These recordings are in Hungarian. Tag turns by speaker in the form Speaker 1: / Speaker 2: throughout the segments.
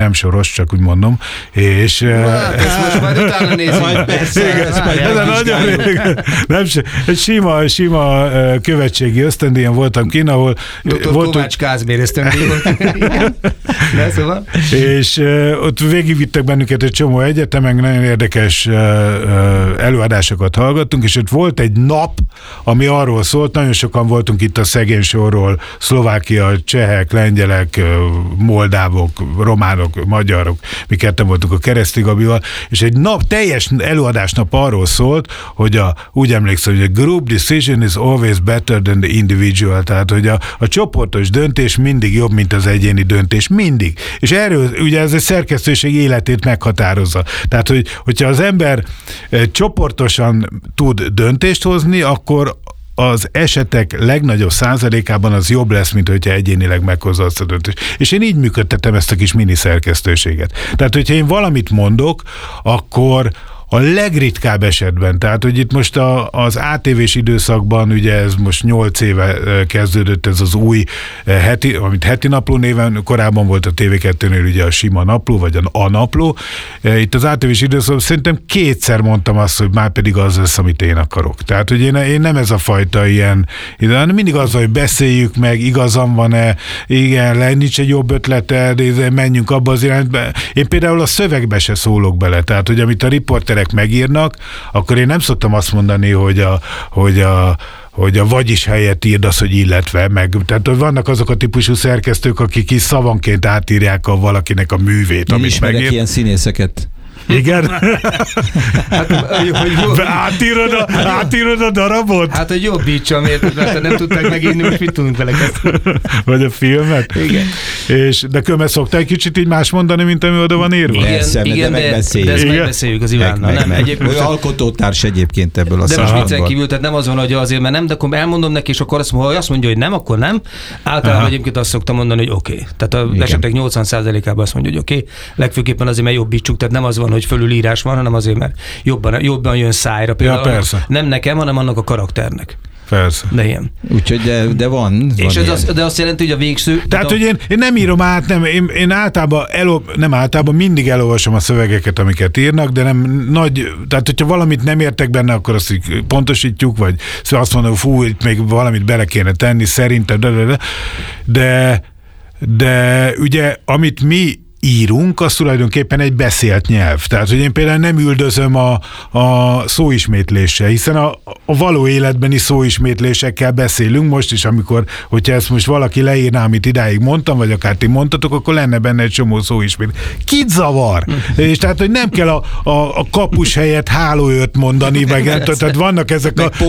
Speaker 1: nem soros, csak úgy mondom, és...
Speaker 2: ezt most majd utána nézzük.
Speaker 3: Majd persze.
Speaker 1: Nem, egy sima követségi ösztöndíjon voltam kint, ahol...
Speaker 2: Dr. Kovács Kázmér ösztöndíj volt. De szóval...
Speaker 1: És ott végigvittek bennünket egy csomó egyetemen, nagyon érdekes előadásokat hallgattunk, és ott volt egy nap, ami arról szólt, nagyon sokan voltunk itt a szegény sorról, Szlovákia, csehek, lengyelek, moldávok, románok, magyarok, mi ketten voltunk a Kereszti Gabival, és egy nap, teljes előadásnap arról szólt, hogy úgy emlékszem, hogy a group decision is always better than the individual, tehát hogy a csoportos döntés mindig jobb, mint az egyéni döntés, mindig. És erről, ugye ez a szerkesztőség életét meghatározza. Tehát, hogyha az ember csoportosan tud döntést hozni, akkor az esetek legnagyobb százalékában az jobb lesz, mint hogyha egyénileg meghozza azt a döntést. És én így működtetem ezt a kis mini szerkesztőséget. Tehát, hogyha én valamit mondok, akkor a legritkább esetben, tehát, hogy itt most az ATV-s időszakban, ugye ez most 8 éve kezdődött ez az új amit heti napló néven, korábban volt a TV2-nél ugye a sima napló, vagy a napló. Itt az ATV-s időszakban szerintem 2-szer mondtam azt, hogy már pedig az lesz, amit én akarok. Tehát, hogy én nem ez a fajta ilyen, hanem mindig az, hogy beszéljük meg, igazam van-e, igen, nincs egy jobb ötlete, menjünk abba az irányba. Én például a szövegbe se szólok bele, tehát, hogy amit a riporterek megírnak, akkor én nem szoktam azt mondani, hogy a vagyis helyett írd azt, hogy illetve, meg. Tehát vannak azok a típusú szerkesztők, akik is szavanként átírják valakinek a művét,
Speaker 3: amit ismerek megír. Ilyen színészeket.
Speaker 1: Igen? Átírod a darabot?
Speaker 2: Hát, hogy jobbítsam, érted, mert nem tudták megírni, most mit tudunk vele kezdeni.
Speaker 1: Vagy a filmet?
Speaker 2: Igen.
Speaker 1: De Köme szoktál egy kicsit így más mondani, mint ami oda van írva?
Speaker 2: Igen, de ezt megbeszéljük az Ivánnal. Nem,
Speaker 3: ő alkotótárs egyébként ebből a
Speaker 2: számból. De most viccen kívül, tehát nem az van, hogy azért, mert nem, de akkor elmondom neki, és akkor azt mondja, hogy nem, akkor nem. Általában egyébként azt szoktam mondani, hogy oké. Tehát az esetek 80%-ában azt mondja, hogy oké. Legfőképpen azért, mert jobbítsuk, tehát nem az van, hogy fölülírás van, hanem azért, mert jobban jön szájra. Például nem nekem, hanem annak a karakternek.
Speaker 1: Persze.
Speaker 2: De ilyen.
Speaker 3: Úgyhogy de van
Speaker 2: és de azt jelenti, hogy a végső...
Speaker 1: Tehát, hogy én nem írom át, én általában mindig elolvasom a szövegeket, amiket írnak, de nem nagy, tehát hogyha valamit nem értek benne, akkor azt így pontosítjuk, vagy azt mondom, fú, itt még valamit bele kéne tenni, szerintem, de ugye, amit mi írunk, az tulajdonképpen egy beszélt nyelv. Tehát, hogy én például nem üldözöm a szóismétléssel, hiszen a való életbeni szóismétlésekkel beszélünk most is, hogyha ezt most valaki leírná, amit idáig mondtam, vagy akár ti mondtatok, akkor lenne benne egy csomó szóismétlés. Kit zavar? És tehát, hogy nem kell a kapus helyett hálóőrt mondani, meg nem tudom, tehát vannak ezek a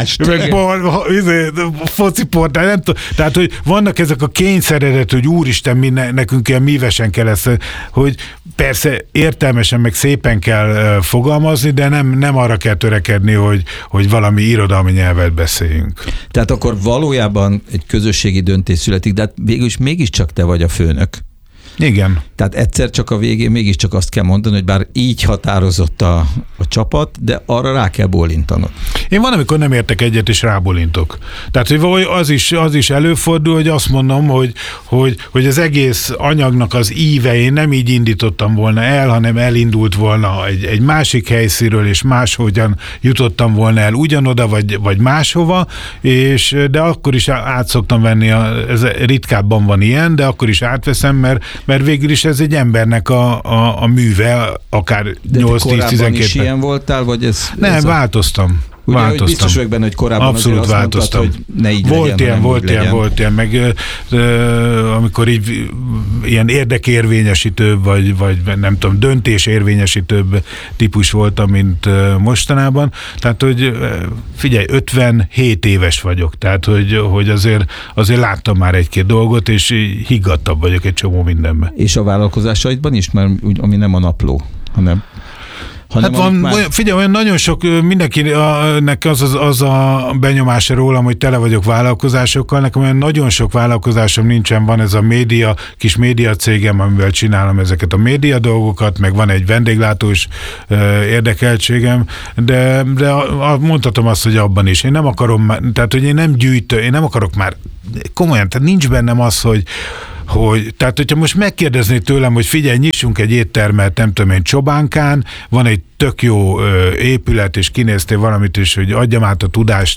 Speaker 1: foci portás, nem tudom, tehát, hogy vannak ezek a kényszeredet, hogy úristen, nekünk ilyen mívesen kell ezt, hogy persze értelmesen meg szépen kell fogalmazni, de nem arra kell törekedni, hogy valami irodalmi nyelvet beszéljünk.
Speaker 3: Tehát akkor valójában egy közösségi döntés születik, de hát végül is mégiscsak te vagy a főnök.
Speaker 1: Igen.
Speaker 3: Tehát egyszer csak a végén mégiscsak azt kell mondani, hogy bár így határozott a csapat, de arra rá kell bólintanod.
Speaker 1: Én van, amikor nem értek egyet, és rábólintok. Tehát hogy az is előfordul, hogy azt mondom, hogy az egész anyagnak az íve, én nem így indítottam volna el, hanem elindult volna egy másik helyszínről, és máshogyan jutottam volna el ugyanoda, vagy máshova, de akkor is át szoktam venni, ez ritkábban van ilyen, de akkor is átveszem, mert végül is ez egy embernek a műve, akár 8-10-12.
Speaker 3: is ilyen voltál, vagy ez?
Speaker 1: Nem, változtam.
Speaker 3: Ugye, biztos vagyok benne, hogy korábban
Speaker 1: abszolút változtam.
Speaker 3: Mondtad, hogy ne így
Speaker 1: volt
Speaker 3: legyen,
Speaker 1: volt ilyen, meg amikor így ilyen érdekérvényesítőbb, vagy nem tudom, döntésérvényesítőbb típus voltam, mint mostanában. Tehát, hogy figyelj, 57 éves vagyok, tehát, hogy azért láttam már egy-két dolgot, és higgadtabb vagyok egy csomó mindenben.
Speaker 3: És a vállalkozásaidban is, mert ami nem a napló, hanem
Speaker 1: hát van, figyelj, olyan nagyon sok, mindenkinek az a benyomása rólam, hogy tele vagyok vállalkozásokkal, nekem olyan nagyon sok vállalkozásom nincsen, van ez a kis média cégem, amivel csinálom ezeket a média dolgokat, meg van egy vendéglátós érdekeltségem, de mondhatom azt, hogy abban is. Én nem akarom, tehát hogy én nem akarok már komolyan, tehát nincs bennem az, tehát hogyha most megkérdezné tőlem, hogy figyelj, nyissunk egy éttermet, nem tudom én, Csobánkán, van egy tök jó épület, és kinéztél valamit, és hogy adjam át a tudást,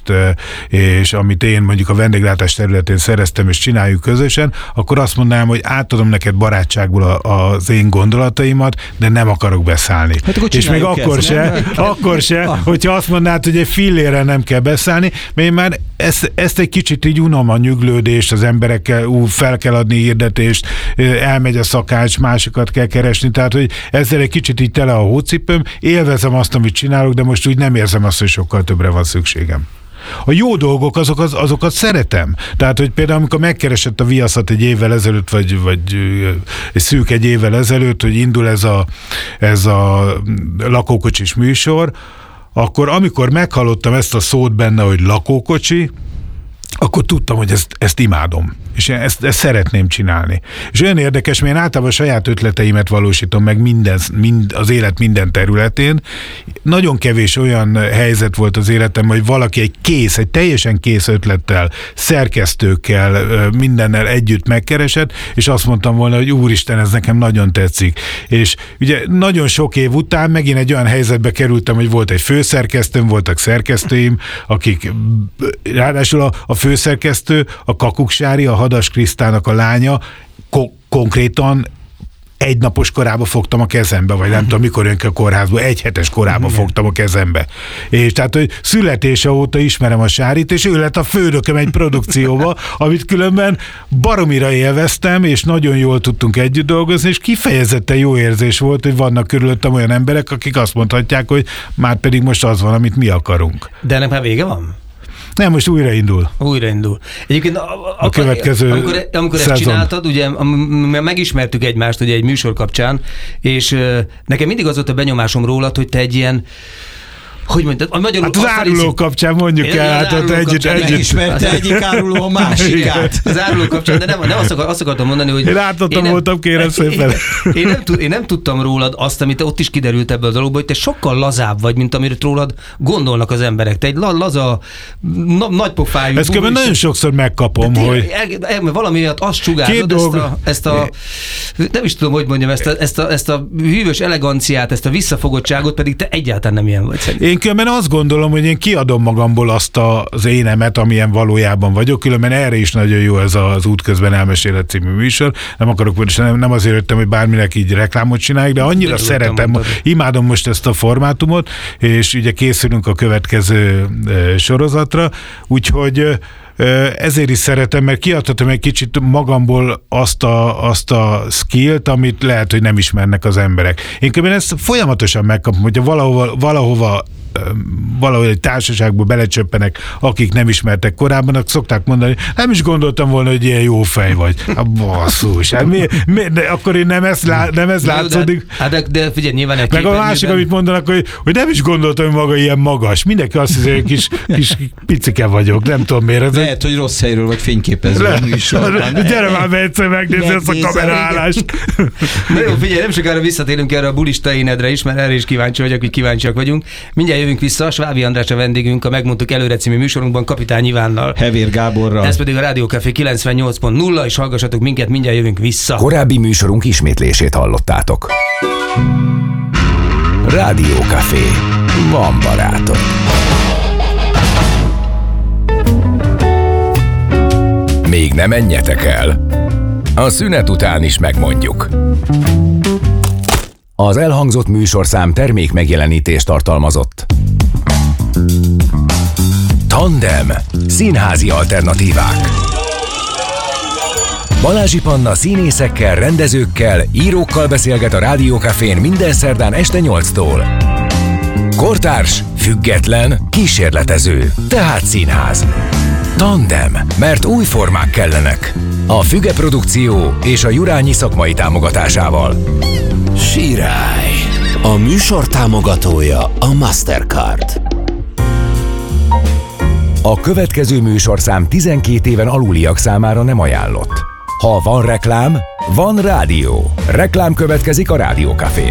Speaker 1: és amit én mondjuk a vendéglátás területén szereztem, és csináljuk közösen, akkor azt mondanám, hogy átadom neked barátságból az én gondolataimat, de nem akarok beszállni.
Speaker 3: Hát
Speaker 1: és még akkor se, hogyha azt mondanád, hogy egy fillére nem kell beszállni, mert én már ezt egy kicsit így unom a nyüglődést, az emberekkel fel kell adni hirdetést, elmegy a szakács, másokat kell keresni, tehát hogy ezzel egy kicsit így tele a hócipőm, élvezem azt, amit csinálok, de most úgy nem érzem azt, hogy sokkal többre van szükségem. A jó dolgok, azokat szeretem. Tehát, hogy például amikor megkeresett a Viaszat egy évvel ezelőtt, vagy egy szűk egy évvel ezelőtt, hogy indul ez a lakókocsis műsor, akkor amikor meghallottam ezt a szót benne, hogy lakókocsi, akkor tudtam, hogy ezt imádom. És ezt szeretném csinálni. És olyan érdekes, mert én általában a saját ötleteimet valósítom meg az élet minden területén. Nagyon kevés olyan helyzet volt az életemben, hogy valaki egy teljesen kész ötlettel, szerkesztőkkel, mindennel együtt megkeresett, és azt mondtam volna, hogy úristen, ez nekem nagyon tetszik. És ugye nagyon sok év után megint egy olyan helyzetbe kerültem, hogy volt egy főszerkesztőm, voltak szerkesztőim, akik ráadásul a főszerkesztő, a Kakuksári, a Hadas Krisztának a lánya, konkrétan egynapos korába fogtam a kezembe, vagy nem tudom, mikor jön ki a kórházba, egy hetes korába fogtam a kezembe. És tehát, hogy születése óta ismerem a Sárit, és ő lett a főnököm egy produkcióba, amit különben baromira élveztem, és nagyon jól tudtunk együtt dolgozni, és kifejezetten jó érzés volt, hogy vannak körülöttem olyan emberek, akik azt mondhatják, hogy már pedig most az van, amit mi akarunk.
Speaker 2: De ennek már vége van?
Speaker 1: Nem, most újraindul.
Speaker 2: Egyébként
Speaker 1: a következő
Speaker 2: amikor ezt csináltad, ugye megismertük egymást ugye egy műsor kapcsán, és nekem mindig az volt a benyomásom rólad, hogy te egy ilyen, hogy mondtad, a magyarul...
Speaker 1: Hát az áruló kapcsán mondjuk el, hát ott együtt.
Speaker 3: Megismerte egyik áruló a másikát.
Speaker 2: Az áruló kapcsán, de nem azt akartam mondani, hogy...
Speaker 1: Én átadtam voltam, kérem szépen.
Speaker 2: Én nem tudtam rólad azt, amit ott is kiderült ebből a dologból, hogy te sokkal lazább vagy, mint amit rólad gondolnak az emberek. Te egy laza, nagypofájú...
Speaker 1: Ezt különben nagyon sokszor megkapom, hogy...
Speaker 2: Valami miatt azt sugárzod, ezt a nem is tudom, hogy mondjam, ezt a hűvös eleganciát, ezt a visszafogottságot, pedig te egyáltalán nem ilyen vagy szerintem.
Speaker 1: Én különben azt gondolom, hogy én kiadom magamból azt az énemet, amilyen valójában vagyok, különben erre is nagyon jó ez az Útközben elmesélet című műsor. Nem akarok, nem azért jöttem, hogy bárminek így reklámot csináljuk, de annyira szeretem, imádom most ezt a formátumot, és ugye készülünk a következő sorozatra, úgyhogy ezért is szeretem, mert kiadhatom egy kicsit magamból azt a skillt, amit lehet, hogy nem ismernek az emberek. Én különben ezt folyamatosan megkapom, hogyha valahova egy társaságba belecsöppenek, akik nem ismertek korábban, szokták mondani, nem is gondoltam volna, hogy ilyen jó fej vagy. Basszus, hát de akkor én nem ez látszódik.
Speaker 2: De figyelj, nyilván egy
Speaker 1: meg a másik, amit mondanak, hogy nem is gondoltam, hogy maga ilyen magas. Mindenki azt hiszi, hogy kis picike vagyok, nem tudom miért.
Speaker 3: Lehet, hogy rossz helyről vagy fényképező műsorban.
Speaker 1: Gyere már be egyszer megnézni ezt a kameraállást.
Speaker 2: Na jó, figyelj, nem sokára visszatérünk erre a bulista énedre is, mert erre is kíváncsi vagyok, hogy kíváncsiak vagyunk. Mindjárt jövünk vissza, Svábi András a vendégünk, a Megmondtuk előre című műsorunkban Kapitány Ivánnal.
Speaker 3: Hevér Gáborral.
Speaker 2: Ez pedig a Rádió Café 98.0, és hallgassatok minket, mindjárt jövünk vissza.
Speaker 4: Korábbi műsorunk ismétlését hallottátok. Rádió Café. Van barátok. Még ne menjetek el. A szünet után is megmondjuk. Az elhangzott műsorszám termék megjelenítést tartalmazott. Tandem. Színházi alternatívák. Balázsi Panna színészekkel, rendezőkkel, írókkal beszélget a Rádió Cafén minden szerdán este 8-tól. Kortárs, független, kísérletező, tehát színház. Tandem, mert új formák kellenek. A Füge Produkció és a Jurányi szakmai támogatásával.
Speaker 5: Sirály. A műsor támogatója a Mastercard.
Speaker 4: A következő műsorszám 12 éven aluliak számára nem ajánlott. Ha van reklám, van rádió. Reklám következik a Rádió Cafén.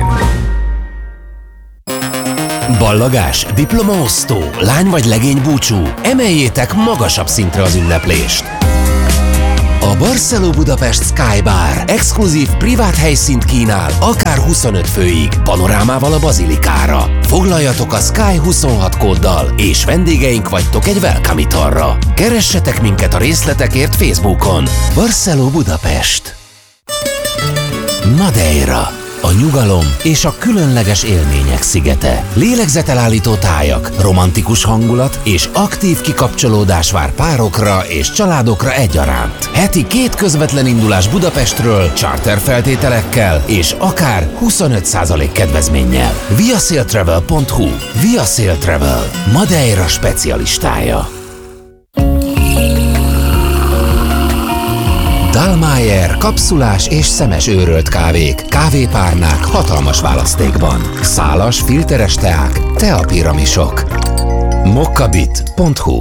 Speaker 5: Ballagás, diplomaosztó, lány vagy legény búcsú, emeljétek magasabb szintre az ünneplést. A Barceló Budapest Sky Bar exkluzív privát helyszínt kínál, akár 25 főig, panorámával a bazilikára. Foglaljatok a Sky 26 kóddal, és vendégeink vagytok egy welcome italra. Keressetek minket a részletekért Facebookon. Barceló Budapest. Madeira. A nyugalom és a különleges élmények szigete. Lélegzetelállító tájak, romantikus hangulat és aktív kikapcsolódás vár párokra és családokra egyaránt. Heti 2 közvetlen indulás Budapestről, charter feltételekkel és akár 25% kedvezménnyel. viasailtravel.hu. Viasail Travel. Madeira specialistája. Dallmayr kapszulás és szemes őrölt kávék, kávépárnák hatalmas választékban. Szálas, filteres teák, teapiramisok. mokkabit.hu.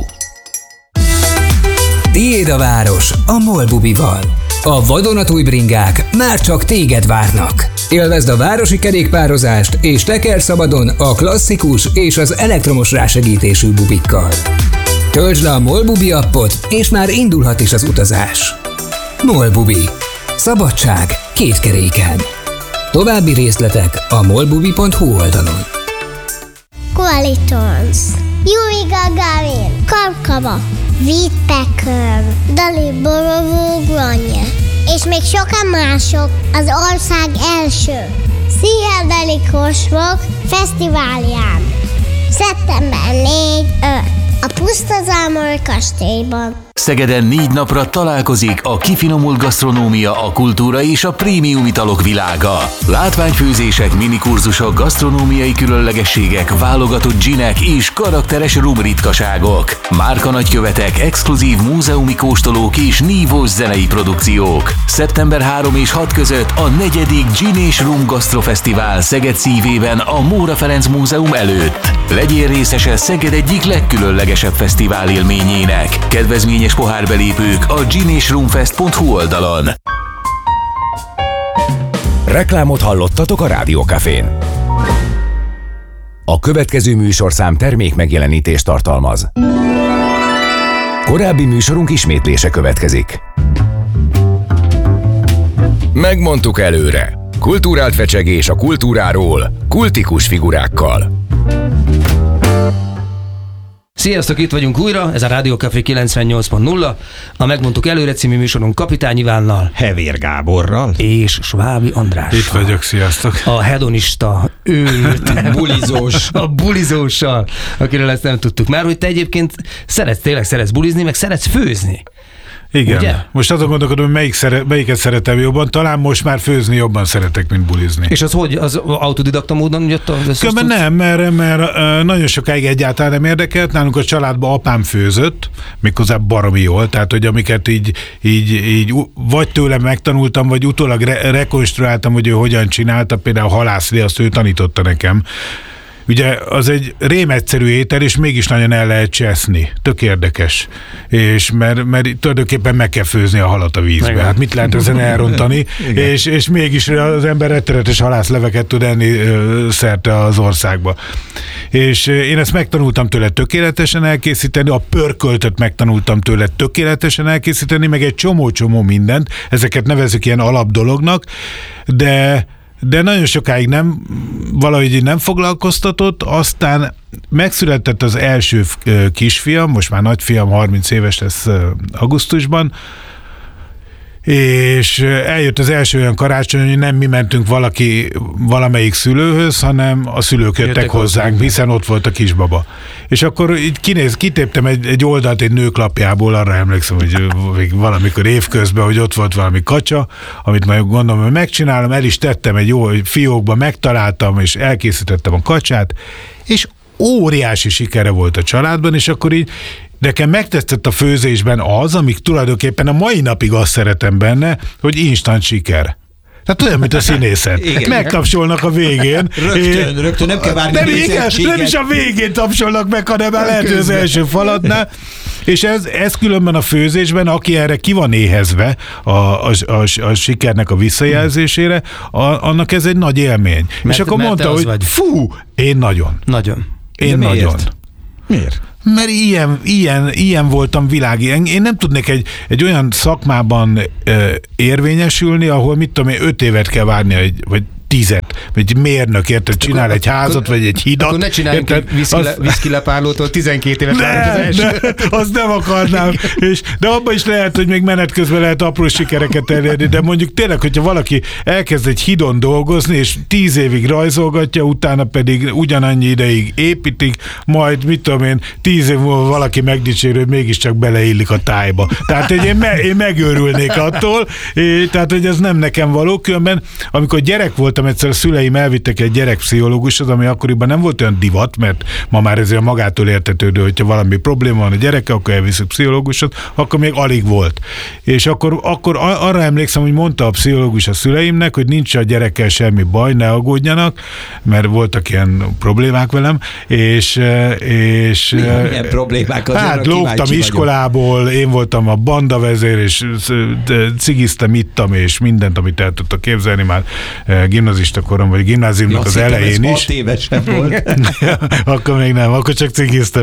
Speaker 6: Tiéd a város a MOL bubival. A vadonatúj bringák már csak téged várnak. Élvezd a városi kerékpározást és teker szabadon a klasszikus és az elektromos rásegítésű bubikkal. Töltsd le a MOL bubi appot, és már indulhat is az utazás. MOL bubi. Szabadság 2 keréken. További részletek a molbubi.hu oldalon.
Speaker 7: Qualitons, Yuri Gagarin, Karkava, Whittaker, Dali Borovó Granje, és még sokan mások az ország első Pszichedeli Kosmok Fesztiválján. Szeptember 4-5 a Pusztazámor kastélyban.
Speaker 5: Szegeden 4 napra találkozik a kifinomult gasztronómia, a kultúra és a prémium italok világa. Látványfőzések, minikurzusok, gasztronómiai különlegességek, válogatott ginek és karakteres rum ritkaságok. Márkanagykövetek, exkluzív múzeumi kóstolók és nívós zenei produkciók. Szeptember 3 és 6 között a 4. Gin és Rum Gasztrofesztivál Szeged szívében a Móra Ferenc Múzeum előtt. Legyél részese Szeged egyik legkülönlegesebb fesztivál élményének. Kedvezményes pohárbelépők a ginesrumfest.hu oldalon.
Speaker 4: Reklámot hallottatok a Rádió Cafén. A következő műsorszám termék megjelenítést tartalmaz. Korábbi műsorunk ismétlése következik. Megmondtuk előre. Kulturált fecsegés a kultúráról, kultikus figurákkal.
Speaker 2: Sziasztok, itt vagyunk újra, ez a Rádió Café 98.0, a Megmondtuk előre című műsorunk Kapitány Ivánnal,
Speaker 3: Hevér Gáborral
Speaker 2: és Svábi Andrással.
Speaker 1: Itt vagyok, sziasztok.
Speaker 2: A hedonista, őrült,
Speaker 3: bulizós.
Speaker 2: A bulizóssal, akiről ezt nem tudtuk már, hogy te egyébként tényleg szeretsz bulizni, meg szeretsz főzni.
Speaker 1: Igen.
Speaker 2: Ugye?
Speaker 1: Most azon gondolkodom, hogy melyiket szeretem jobban. Talán most már főzni jobban szeretek, mint bulizni.
Speaker 2: És az hogy? Az autodidakta módon jött a...
Speaker 1: Különben nem, mert nagyon sokáig egyáltalán nem érdekelt. Nálunk a családban apám főzött, méghozzá baromi jól. Tehát, hogy amiket így vagy tőlem megtanultam, vagy utólag rekonstruáltam, hogy ő hogyan csinálta, például halászli, azt ő tanította nekem. Ugye az egy rémegyszerű étel, és mégis nagyon el lehet cseszni. Tök érdekes. És mert tulajdonképpen meg kell főzni a halat a vízbe.
Speaker 2: Igen.
Speaker 1: Hát mit lehet ezen elrontani? és mégis az ember rettenetes halászleveket tud enni szerte az országba. És én ezt megtanultam tőle tökéletesen elkészíteni, a pörköltöt megtanultam tőle tökéletesen elkészíteni, meg egy csomó mindent. Ezeket nevezzük ilyen alapdolognak, de nagyon sokáig valahogy nem foglalkoztatott, aztán megszületett az első kisfiam, most már nagyfiam, 30 éves lesz augusztusban, és eljött az első olyan karácsony, hogy nem mi mentünk valamelyik szülőhöz, hanem a szülők jöttek hozzánk, hiszen ott volt a kisbaba. És akkor így kitéptem egy oldalt egy nőklapjából, arra emlékszem, hogy valamikor évközben, hogy ott volt valami kacsa, amit majd gondolom, hogy megcsinálom, el is tettem egy jó fiókba, megtaláltam, és elkészítettem a kacsát, és óriási sikere volt a családban, és akkor így nekem megtetszett a főzésben az, amik tulajdonképpen a mai napig azt szeretem benne, hogy instant siker. Tehát olyan, mint a színészet. Megtapsolnak a végén.
Speaker 3: Rögtön nem kell várni.
Speaker 1: Nem is a végén tapsolnak meg, hanem már lehet, hogy az első falatnál. És ez különben a főzésben, aki erre ki van éhezve a sikernek a visszajelzésére, annak ez egy nagy élmény. És akkor mondta, hogy fú, én nagyon.
Speaker 2: Nagyon.
Speaker 1: Én nagyon.
Speaker 3: Miért?
Speaker 1: Mert ilyen voltam világi. Én nem tudnék egy olyan szakmában érvényesülni, ahol mit tudom én, 5 évet kell várni, vagy 10, vagy mérnök, érted, csinál egy házat, vagy egy hidat.
Speaker 2: Akkor ne csináljunk egy viszkilepárlótól 12 évet várni.
Speaker 1: Azt nem akarnám. De abban is lehet, hogy még menet közben lehet apró sikereket elérni, de mondjuk tényleg, hogyha valaki elkezd egy hidon dolgozni, és 10 évig rajzolgatja, utána pedig ugyanannyi ideig építik, majd mit tudom én, 10 év múlva valaki megdicsérő, hogy mégiscsak beleillik a tájba. Tehát én megőrülnék attól, tehát hogy ez nem nekem való, különben amikor gyerek voltam, egyszer a szüleim elvittek egy gyerekpszichológushoz, ami akkoriban nem volt olyan divat, mert ma már ezért magától értetődő, hogyha valami probléma van a gyereke, akkor elviszük pszichológushoz, akkor még alig volt. És akkor arra emlékszem, hogy mondta a pszichológus a szüleimnek, hogy nincs a gyerekkel semmi baj, ne aggódjanak, mert voltak ilyen problémák velem, és
Speaker 3: milyen problémák?
Speaker 1: Hát lógtam iskolából, én voltam a bandavezér, és cigiztem, ittam, és mindent, amit el tudtak képzelni már gimnazista korom, vagy gimnáziumnak az elején is.
Speaker 3: 6 évesen volt.
Speaker 1: Akkor még nem, akkor csak cigiztem.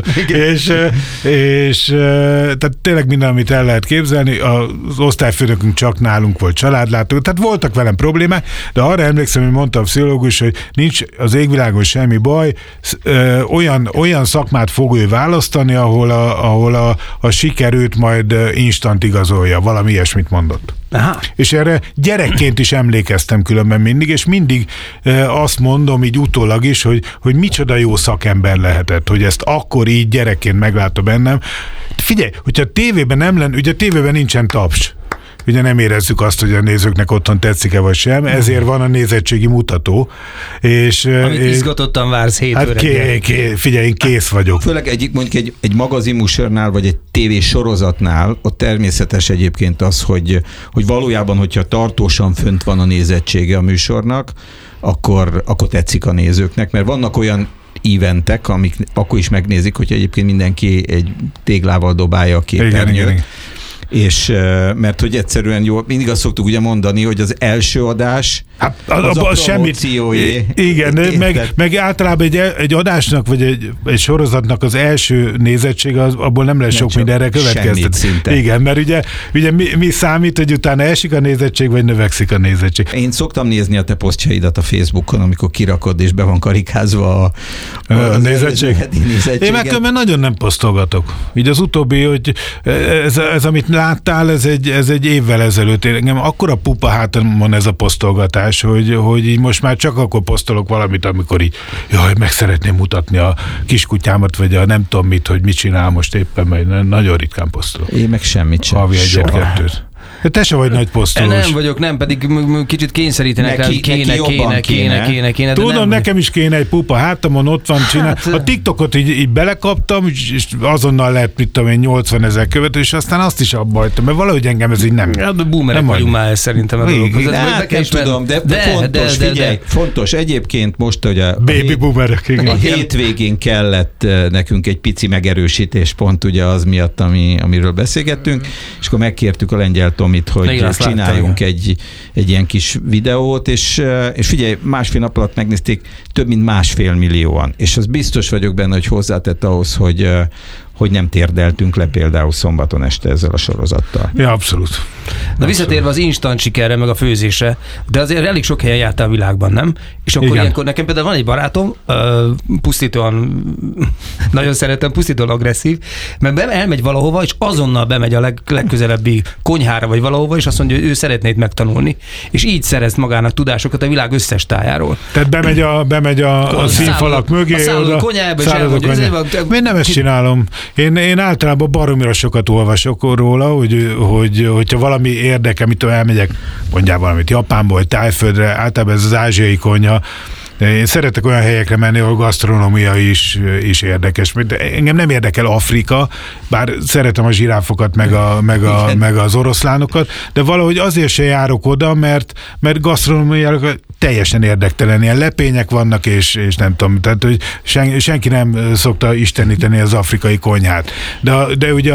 Speaker 1: És tehát tényleg minden, amit el lehet képzelni, az osztályfőnökünk csak nálunk volt családlátó, tehát voltak velem problémák, de arra emlékszem, hogy mondta a pszichológus, hogy nincs az égvilágon semmi baj, olyan szakmát fog ő választani, ahol a sikerült majd instant igazolja, valami ilyesmit mondott.
Speaker 2: Aha.
Speaker 1: És erre gyerekként is emlékeztem különben mindig, és mindig azt mondom így utólag is, hogy micsoda jó szakember lehetett, hogy ezt akkor így gyerekként meglátta bennem. Figyelj, hogyha a tévében nem lenne, ugye a tévében nincsen taps. Ugye nem érezzük azt, hogy a nézőknek otthon tetszik-e vagy sem, ezért van a nézettségi mutató.
Speaker 2: Amit izgatottan vársz 7
Speaker 1: hát figyelj, én kész vagyok.
Speaker 3: Főleg mondjuk egy magazinműsornál, vagy egy tévésorozatnál, ott természetes egyébként az, hogy valójában, hogyha tartósan fönt van a nézettsége a műsornak, akkor tetszik a nézőknek, mert vannak olyan eventek, amik akkor is megnézik, hogy egyébként mindenki egy téglával dobálja a képernyőt. Igen. És mert hogy egyszerűen jó, mindig azt szoktuk ugye mondani, hogy az első adás az a promóciójé.
Speaker 1: Igen, meg általában egy adásnak, vagy egy sorozatnak az első nézettsége, abból nem lesz sok mindenre következtet. Igen, mert ugye mi számít, hogy utána esik a nézettség, vagy növekszik a nézettség.
Speaker 3: Én szoktam nézni a te posztjaidat a Facebookon, amikor kirakod, és be van karikázva
Speaker 1: a nézettség. Én meg nagyon nem posztolgatok. Így az utóbbi, hogy ez amit láttál, ez egy évvel ezelőtt. Engem akkora pupa hátamon ez a posztolgatás, hogy így most már csak akkor posztolok valamit, amikor így, jaj, meg szeretném mutatni a kiskutyámat, vagy a nem tudom mit, hogy mit csinál most éppen, mert nagyon ritkán posztolok.
Speaker 3: Én meg semmit sem.
Speaker 1: Havi 1-2. Te se vagy nagy posztolós.
Speaker 2: Nem vagyok, nem, pedig kicsit kényszerítenek rá, kéne.
Speaker 1: Tudom, nekem is kéne egy pupa hátamon, ott van, csinál. A TikTokot így belekaptam, és azonnal lett, mit tudom én, 80 000 követő, és aztán azt is abba hagytam, mert valahogy engem ez így nem.
Speaker 2: Hát a boomerek vagyunk már szerintem a dologhoz.
Speaker 3: Nem tudom, de fontos, figyelj, fontos. Egyébként most, hogy a hétvégén kellett nekünk egy pici megerősítés, pont ugye az miatt, amiről beszélgettünk, és akkor megkértük a lengyel Tomit, hogy csináljunk egy ilyen kis videót, és figyelj, 1,5 nap alatt megnézték több mint 1,5 millióan, és az biztos vagyok benne, hogy hozzátett ahhoz, hogy nem térdeltünk le például szombaton este ezzel a sorozattal.
Speaker 1: Ja, abszolút.
Speaker 2: Na visszatérve az instant sikerre, meg a főzésre, de azért elég sok helyen jártál a világban, nem? És akkor ilyenkor nekem például van egy barátom, pusztítóan, nagyon szeretem, pusztítóan agresszív, mert elmegy valahova, és azonnal bemegy a legközelebbi konyhára, vagy valahova, és azt mondja, hogy ő szeretné itt megtanulni, és így szerez magának tudásokat a világ összes tájáról.
Speaker 1: Tehát bemegy a színfalak mögé,
Speaker 2: a szálló konyhába, és elmondja,
Speaker 1: én nem ezt csinálom. Én általában baromira sokat olvasok róla, hogyha valami érdekel, mitől elmegyek, mondjál valamit Japánból, vagy Tájföldre, általában ez az ázsiai konyha. Én szeretek olyan helyekre menni, ahol gasztronómia is érdekes. De engem nem érdekel Afrika, bár szeretem a zsiráfokat, meg az oroszlánokat, de valahogy azért se járok oda, mert gasztronómiailag teljesen érdektelen. Ilyen lepények vannak, és nem tudom, tehát hogy senki nem szokta isteníteni az afrikai konyhát. De ugye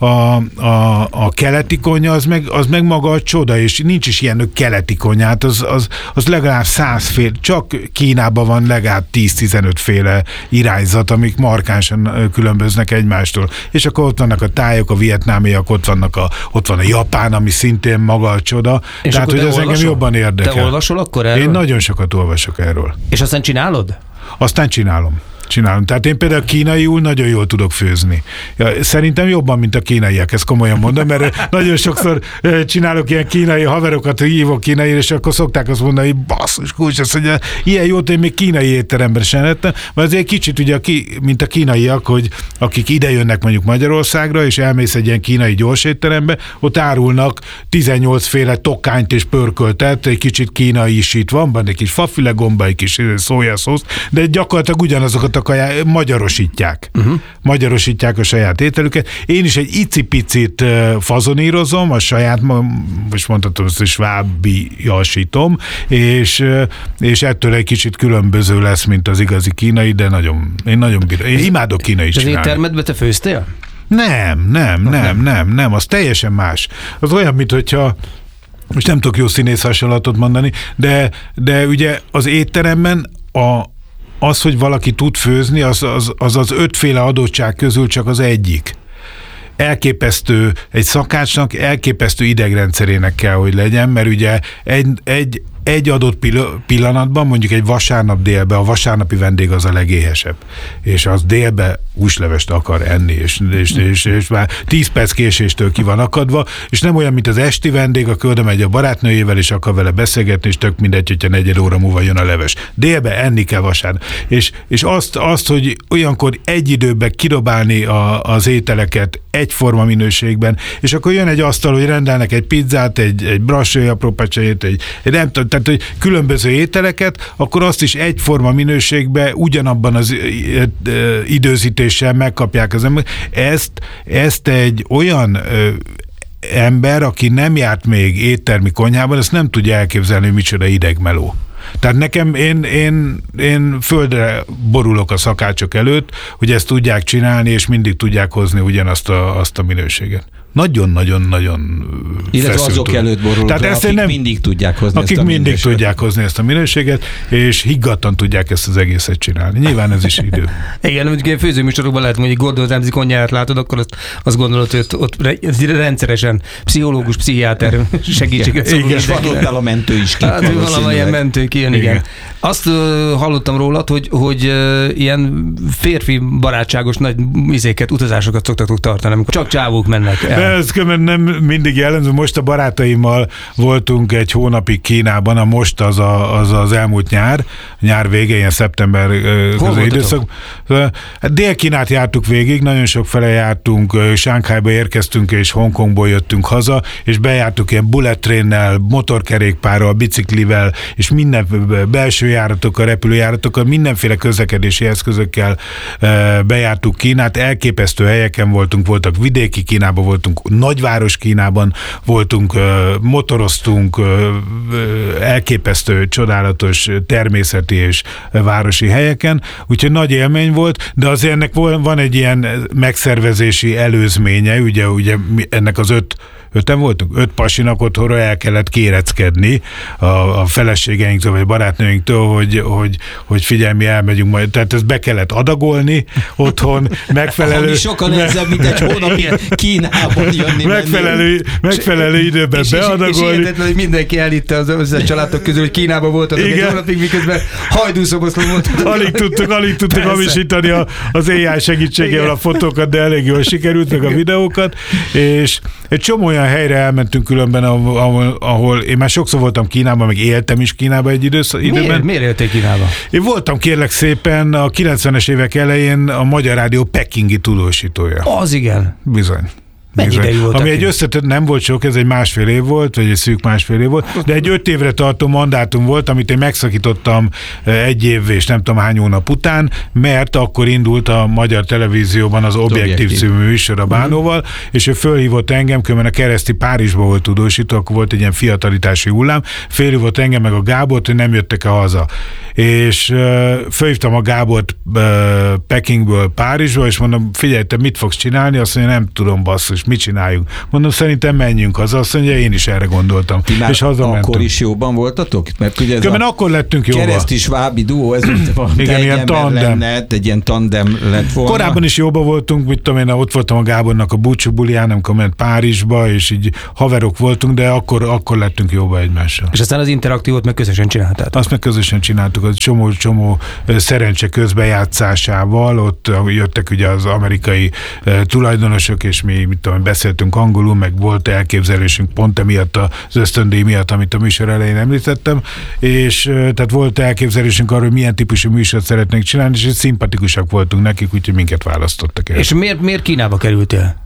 Speaker 1: a keleti konyha, az meg maga a csoda, és nincs is ilyen keleti konyhát, az legalább 100 fél, csak Kína Kínában van legalább 10-15 féle irányzat, amik markánsan különböznek egymástól. És akkor ott vannak a tájok, a vietnámiak, ott van a Japán, ami szintén maga a csoda.
Speaker 2: És
Speaker 1: tehát, hogy ez engem jobban érdekel.
Speaker 2: Te olvasol akkor erről?
Speaker 1: Én nagyon sokat olvasok erről.
Speaker 2: És aztán csinálod?
Speaker 1: Aztán csinálom. Tehát én például kínaiul nagyon jól tudok főzni. Szerintem jobban, mint a kínaiak, ezt komolyan mondom, mert nagyon sokszor csinálok ilyen kínai haverokat, hívok kínai, és akkor szokták azt mondani, hogy basszus, kulcs, azt mondja, ilyen jót én még kínai étteremben sem ettem, mert azért kicsit ugye, mint a kínaiak, hogy akik ide jönnek mondjuk Magyarországra, és elmész egy ilyen kínai gyors étterembe, ott árulnak 18 féle tokányt és pörköltet, egy kicsit kínaiisítva, van egy kis fafüle gomba, egy kis szójaszósz, de gyakorlatilag ugyanazokat magyarosítják. Magyarosítják a saját ételüket. Én is egy icipicit fazonírozom, a saját, most mondhatom, ezt is vábiasítom, és ettől egy kicsit különböző lesz, mint az igazi kínai, de én nagyon bírom. Én imádok kínai is csinálni.
Speaker 2: Az éttermedbe te főztél?
Speaker 1: Nem, az teljesen más. Az olyan, mint hogyha most nem tudok jó színész hasonlatot mondani, de ugye az étteremben az, hogy valaki tud főzni, az 5 féle adottság közül csak az egyik. Elképesztő, egy szakácsnak elképesztő idegrendszerének kell, hogy legyen, mert ugye egy adott pillanatban, mondjuk egy vasárnap délben, a vasárnapi vendég az a legéhesebb, és az délben húslevest akar enni, és már 10 perc késéstől ki van akadva, és nem olyan, mint az esti vendég, aki oda megy a barátnőjével, és akar vele beszélgetni, és tök mindegy, hogyha 4 óra múlva jön a leves. Délben enni kell vasárnap. És azt, hogy olyankor egy időben kidobálni az ételeket egyforma minőségben, és akkor jön egy asztal, hogy rendelnek egy pizzát, egy brassói aprópecsejét, egy nem tudom, tehát hogy különböző ételeket, akkor azt is egyforma minőségben ugyanabban az időzítéssel megkapják az ember. Ezt egy olyan ember, aki nem járt még éttermi konyhában, ezt nem tudja elképzelni, hogy micsoda idegmeló. Tehát nekem én földre borulok a szakácsok előtt, hogy ezt tudják csinálni, és mindig tudják hozni ugyanazt azt a minőséget. Nagyon-nagyon
Speaker 3: illetve azok előtt borulok le, akik mindig tudják hozni ezt a minőséget.
Speaker 1: Mindig tudják hozni ezt a minőséget, és higgadtan tudják ezt az egészet csinálni. Nyilván ez is idő.
Speaker 2: Igen, mondjuk ilyen főzőműsorokban lehet, mondjuk Gordon Ramsay konyháját látod, akkor azt gondolod, hogy ott rendszeresen pszichológus, pszichiáter segítséget szólunk.
Speaker 3: És van ott a mentő is ki.
Speaker 2: Hát valamilyen mentő ki, igen. Azt hallottam rólad, hogy ilyen férfi barátságos nagy utazásokat szoktatok tartani, amikor csak csávók mennek el.
Speaker 1: Ez nem mindig jellemző. Most a barátaimmal voltunk egy hónapig Kínában, most az elmúlt nyár vége, ilyen szeptember közé időszak. Dél-Kínát jártuk végig, nagyon sok fele jártunk, Sánkhájba érkeztünk, és Hongkongból jöttünk haza, és bejártuk ilyen bullet train-nel, motorkerékpárral, biciklivel, és minden belső járatokkal, repülőjáratokkal, mindenféle közlekedési eszközökkel bejártuk Kínát, elképesztő helyeken voltak vidéki Kínában, voltunk nagyváros Kínában, voltunk, motoroztunk, elképesztő, csodálatos természeti és városi helyeken, úgyhogy nagy élmény volt, de azért ennek van egy ilyen megszervezési előzménye, ugye ennek az 5-en voltunk, 5 pasinak otthonra el kellett kéreckedni a feleségeinktől, vagy barátnőinktől, hogy figyelj, mi elmegyünk majd. Tehát ezt be kellett adagolni otthon, megfelelő...
Speaker 3: Ami sokkal nehezebb, mint egy hónapig Kínában jönni.
Speaker 1: Megfelelő időben beadagolni. És
Speaker 2: hihetetlen, hogy mindenki elitte az összes családok közül, hogy Kínában voltatok egy hónapig, miközben hajdúszoboszlón voltatok.
Speaker 1: Alig tudtuk hamisítani az AI segítségével a fotókat, de elég jól sikerült, meg a videókat, és egy csomó olyan helyre elmentünk különben, ahol én már sokszor voltam Kínában, meg éltem is Kínában egy időben.
Speaker 2: Miért éltél Kínában?
Speaker 1: Én voltam kérlek szépen a 90-es évek elején a Magyar Rádió pekingi tudósítója.
Speaker 2: Az igen.
Speaker 1: Bizony.
Speaker 2: Mennyi ideig volt?
Speaker 1: Ami egy összetett, nem volt sok, ez egy 1,5 év volt, vagy egy szűk 1,5 év volt, de egy 5 évre tartó mandátum volt, amit én megszakítottam 1 év és nem tudom hány hónap után, mert akkor indult a Magyar Televízióban az Objektív című műsor a Bánóval, és ő fölhívott engem, különben a Kereszti Párizsban volt tudósító, akkor volt egy ilyen fiatalitási hullám, fölhívott engem meg a Gábort, hogy nem jöttek-e haza. És fölhívtam a Gábort Pekingből Párizsba, és mondom, figyelj, te mit fogsz csinálni? Azt mondja, nem tudom, basszus, most mit csináljunk? Mondom, szerintem menjünk haza. Azt mondja, én is erre gondoltam.
Speaker 3: Ti már és akkor is jóban voltatok? Mert ugye ez
Speaker 1: akkor lettünk jóban.
Speaker 3: Kereszti-svábi duó, ez
Speaker 1: igen, ilyen tandem.
Speaker 3: Egy ilyen tandem lett volna.
Speaker 1: Korábban is jóban voltunk, mit tudom én, ott voltam a Gábornak a búcsú bulián, amikor ment Párizsba, és így haverok voltunk, de akkor lettünk jóban egymással.
Speaker 2: És aztán az interaktívot meg közösen csináltátok?
Speaker 1: Azt meg közösen csináltuk, az csomó szerencse közbejátszásával, ott jöttek ugye az amerikai tulajdonosok, és mi mit tudom, beszéltünk angolul, meg volt elképzelésünk pont emiatt az ösztöndíj miatt, amit a műsor elején említettem, és tehát volt elképzelésünk arról, hogy milyen típusú műsort szeretnénk csinálni, és szimpatikusak voltunk nekik, úgyhogy minket választottak el.
Speaker 2: És miért Kínába kerültél?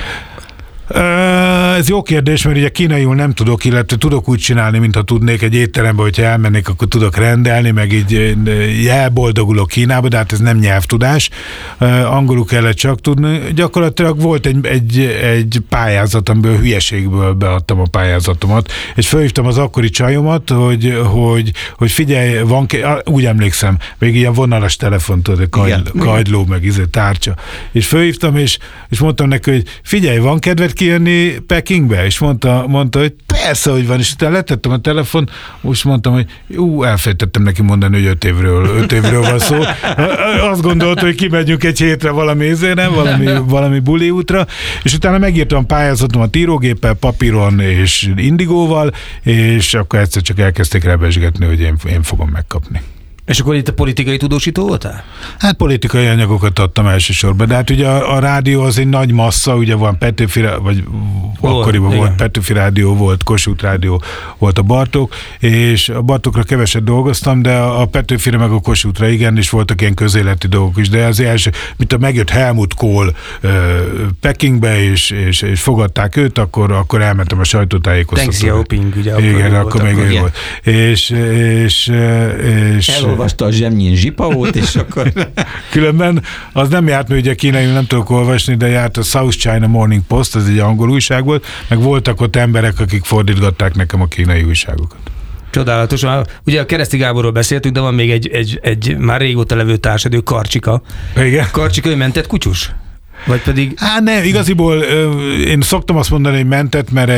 Speaker 1: Ez jó kérdés, mert ugye kínaiul nem tudok, illetve tudok úgy csinálni, mintha tudnék egy étterembe, hogyha elmennék, akkor tudok rendelni, meg így elboldogulok Kínába, de hát ez nem nyelvtudás. Angolul kellett csak tudni. Gyakorlatilag volt egy pályázat, amiből hülyeségből beadtam a pályázatomat, és felhívtam az akkori csajomat, hogy figyelj, úgy emlékszem, még ilyen vonalas telefon, tudod, kagyló, meg tárcsa. És felhívtam, és mondtam neki, hogy figyelj, van kedved kijönni Pekingbe? És mondta, hogy persze, hogy van, és utána letettem a telefon, most mondtam, hogy elfelejtettem neki mondani, hogy 5 évről van szó. Azt gondolta, hogy kimegyünk egy hétre valami buli útra, és utána megírtam pályázatomat írógéppel, papíron és indigóval, és akkor egyszer csak elkezdték rebesgetni, hogy én fogom megkapni.
Speaker 2: És akkor itt a politikai tudósító voltál?
Speaker 1: Hát politikai anyagokat adtam elsősorban, de hát ugye a rádió az egy nagy massza, ugye van Petőfi, vagy akkoriban volt Petőfi rádió, volt Kossuth rádió, volt a Bartók, és a Bartókra keveset dolgoztam, de a Petőfire meg a Kossuthra igen, és voltak ilyen közéleti dolgok is, de az első, mint megjött Helmut Kohl Pekingbe, és fogadták őt, akkor elmentem a sajtótájékoztatóra.
Speaker 2: Deng Xiaoping, ugye.
Speaker 1: Igen, akkor még ő volt. És
Speaker 3: elolvasta a Zsemnyin Zsipaót, és akkor...
Speaker 1: Különben az nem járt, mert ugye kínaiul nem tudok olvasni, de járt a South China Morning Post, ez egy angol újság volt, meg voltak ott emberek, akik fordítgatták nekem a kínai újságokat.
Speaker 2: Csodálatos. Ugye a Kereszti Gáborról beszéltünk, de van még egy már régóta levő társad, ő Karcsika.
Speaker 1: Igen.
Speaker 2: Karcsika, ő mentett kutyus? Vagy pedig...
Speaker 1: Hát nem, igaziból én szoktam azt mondani, hogy mentett, mert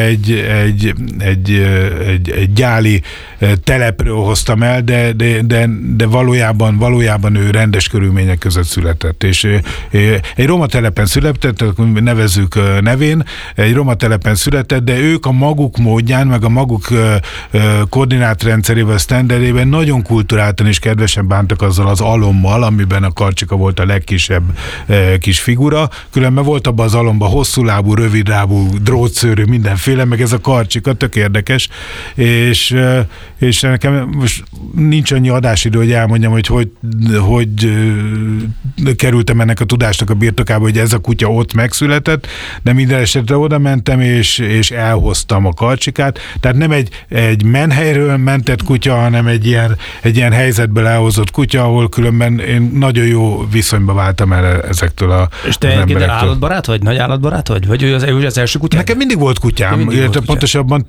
Speaker 1: egy gyáli telepről hoztam el, de valójában ő rendes körülmények között született. És egy roma telepen született, nevezzük nevén, egy roma telepen született, de ők a maguk módján, meg a maguk koordinátrendszerével, sztenderdében nagyon kulturáltan és kedvesen bántak azzal az alommal, amiben a Karcsika volt a legkisebb kis figura, különben volt abban az alomban hosszúlábú, rövidlábú, drótszőrű, mindenféle, meg ez a Karcsika, tök érdekes, és nekem most nincs annyi adásidő, hogy elmondjam, hogy kerültem ennek a tudásnak a birtokába, hogy ez a kutya ott megszületett, de minden esetre oda mentem, és elhoztam a Karcsikát, tehát nem egy menhelyről mentett kutya, hanem egy ilyen helyzetből elhozott kutya, ahol különben én nagyon jó viszonyba váltam el ezektől a
Speaker 2: És te egyébként állatbarát vagy? Nagy állatbarát vagy? Vagy ő az első kutyám?
Speaker 1: Nekem mindig volt kutyám. Pontosabban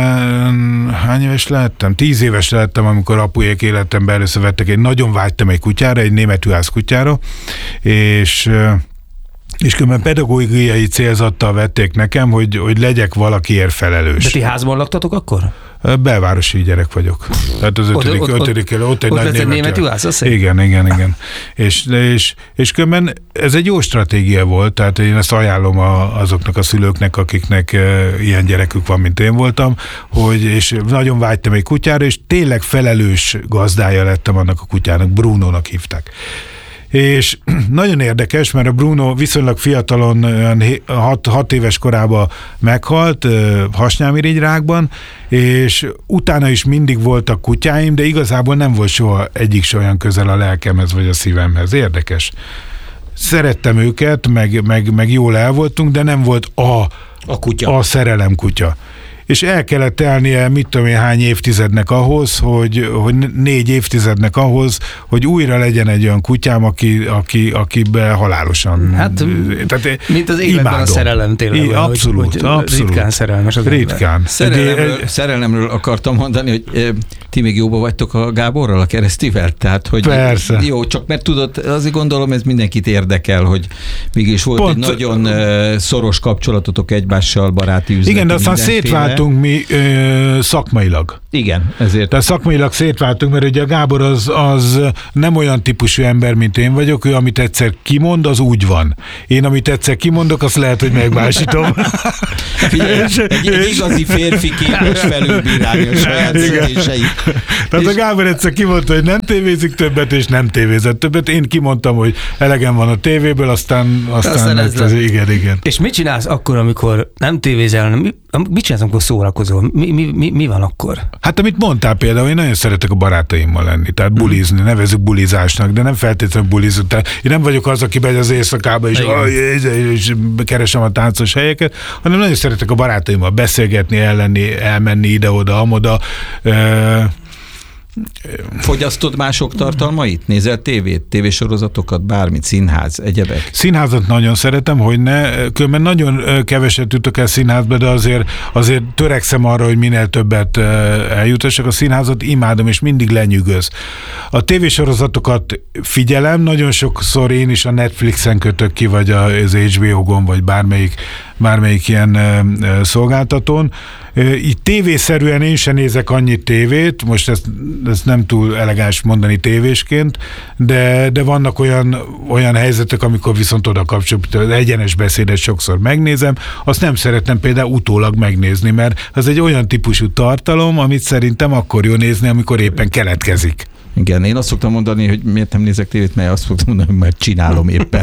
Speaker 1: 10 éves lettem, amikor apujék életemben először vettek. Én nagyon vágytam egy kutyára, egy német juhász kutyára, és különben pedagógiai célzattal vették nekem, hogy legyek valakiért felelős.
Speaker 2: De ti házban laktatok akkor?
Speaker 1: Belvárosi gyerek vagyok. Tehát az ötödik ott egy nagy
Speaker 2: német juhász,
Speaker 1: Igen. És különben ez egy jó stratégia volt, tehát én ezt ajánlom azoknak a szülőknek, akiknek ilyen gyerekük van, mint én voltam, és nagyon vágytam egy kutyára, és tényleg felelős gazdája lettem annak a kutyának, Brunónak hívták. És nagyon érdekes, mert a Bruno viszonylag fiatalon, 6 éves korában meghalt, hasnyálmirigyrákban, és utána is mindig voltak kutyáim, de igazából nem volt soha egyik se olyan közel a lelkemhez vagy a szívemhez. Érdekes. Szerettem őket, meg jól el voltunk, de nem volt a szerelem kutya. És el kellett telnie, mit tudom én, hány évtizednek ahhoz, hogy 4 évtizednek ahhoz, hogy újra legyen egy olyan kutyám, akibe halálosan...
Speaker 2: Hát, tehát mint az életben imádom. A szerelem tényleg.
Speaker 1: Abszolút.
Speaker 2: Ritkán szerelmes az
Speaker 1: ritkán.
Speaker 3: Szerelemről akartam mondani, hogy Ti még jóba vagytok a Gáborral, a Keresztivel? Tehát, hogy
Speaker 1: persze.
Speaker 3: Jó, csak mert tudod, azért gondolom, ez mindenkit érdekel, hogy mégis volt egy nagyon szoros kapcsolatotok egymással, baráti üzleti.
Speaker 1: Igen, de aztán szétváltunk mi szakmailag.
Speaker 3: Igen, ezért.
Speaker 1: Tehát szakmailag szétváltunk, mert ugye a Gábor az nem olyan típusú ember, mint én vagyok, ő amit egyszer kimond, az úgy van. Én amit egyszer kimondok, azt lehet, hogy megmásítom.
Speaker 3: Figyelj, egy igazi férfi képes felülbírálni a saját szüléseit.
Speaker 1: Tehát a Gábor egyszer kimondta, hogy nem tévézik többet, és nem tévézett többet. Én kimondtam, hogy elegem van a tévéből, aztán igen.
Speaker 2: És mit csinálsz akkor, amikor nem tévézel, mit csinálsz, amikor szórakozol? Mi van akkor?
Speaker 1: Hát amit mondtál például, én nagyon szeretek a barátaimmal lenni, tehát bulizni, nevezzük bulizásnak, de nem feltétlenül bulizunk. Tehát én nem vagyok az, aki megy az éjszakába és keresem a táncos helyeket, hanem nagyon szeretek a barátaimmal beszélgetni, elmenni ide-oda, amoda.
Speaker 3: Fogyasztod mások tartalmait? Nézel tévét, tévésorozatokat, bármit, színház, egyebek?
Speaker 1: Színházat nagyon szeretem, hogy ne, különben nagyon keveset jutok el színházba, de azért törekszem arra, hogy minél többet eljutassak. A színházat imádom, és mindig lenyűgöz. A tévésorozatokat figyelem, nagyon sokszor én is a Netflixen kötök ki, vagy az HBO-gon, vagy bármelyik ilyen szolgáltatón. Így tévészerűen én sem nézek annyi tévét, most ezt nem túl elegáns mondani tévésként, de vannak olyan helyzetek, amikor viszont oda kapcsolom, az egyenes beszédet sokszor megnézem, azt nem szeretem például utólag megnézni, mert az egy olyan típusú tartalom, amit szerintem akkor jó nézni, amikor éppen keletkezik.
Speaker 3: Igen, én azt szoktam mondani, hogy miért nem nézek tévét, mert azt szoktam mondani, hogy már csinálom éppen.